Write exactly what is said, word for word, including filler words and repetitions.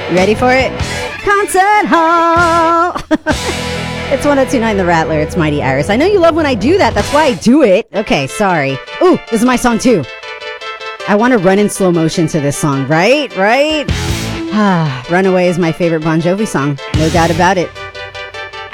You ready for it? Concert Hall! It's one oh two point nine The Rattler. It's Mighty Iris. I know you love when I do that. That's why I do it. Okay, sorry. Ooh, this is my song too. I want to run in slow motion to this song, right? Right? Ah, Runaway is my favorite Bon Jovi song. No doubt about it.